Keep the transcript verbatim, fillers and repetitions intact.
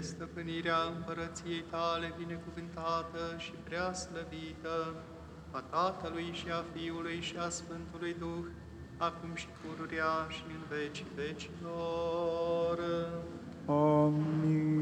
stăpânirea împărăției tale binecuvântată și prea slăvită, a Tatălui și a Fiului și a Sfântului Duh, acum și pururea și în vecii vecilor. Amin.